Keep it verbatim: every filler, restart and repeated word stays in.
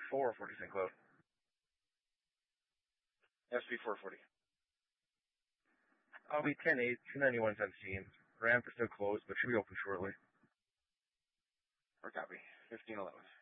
four forty Saint Cloud. S P four forty. I'll be ten eight, two ninety-one seventeen. Ramp is still closed, but should be open shortly. Or copy. fifteen eleven.